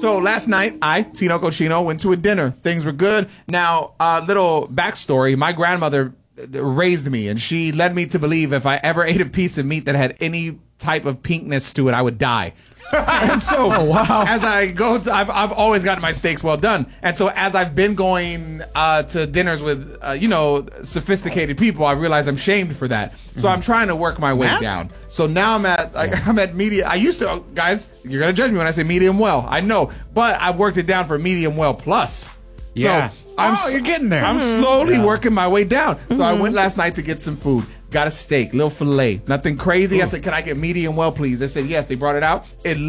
So last night, Tino Cochino, went to a dinner. Things were good. Now, little backstory. My grandmother raised me, and she led me to believe if I ever ate a piece of meat that had any type of pinkness to it, I would die. And so, as I go, I've always gotten my steaks well done. And so, as I've been going to dinners with, sophisticated people, I realize I'm shamed for that. So I'm trying to work my way down. So now I'm at medium. I used to, guys, you're gonna judge me when I say medium well. I know, but I've worked it down for medium well plus. Yeah. So you're getting there. I'm slowly working my way down. So I went last night to get some food. Got a steak, little filet, nothing crazy. I said, "Can I get medium well, please?" They said yes. They brought it out. It